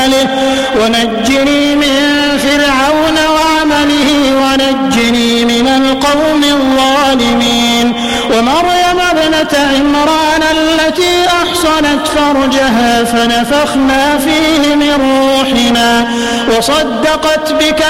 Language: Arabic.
وآله ونجني من فرعون وعمله ونجني من القوم الظالمين. ومريم ابنة عمران التي أحصنت فرجها فنفخنا فيه من روحنا وصدقت بكلمات